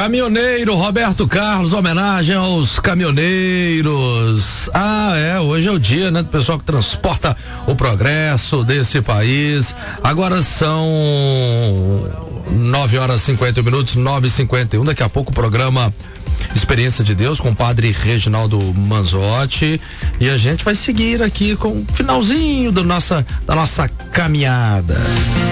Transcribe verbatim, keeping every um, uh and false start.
Caminhoneiro Roberto Carlos, homenagem aos caminhoneiros. Ah, é, hoje é o dia, né, do pessoal que transporta o progresso desse país. Agora são nove horas e cinquenta minutos, nove e cinquenta e um. Daqui a pouco o programa Experiência de Deus com o padre Reginaldo Manzotti, e a gente vai seguir aqui com o finalzinho do nossa, da nossa caminhada.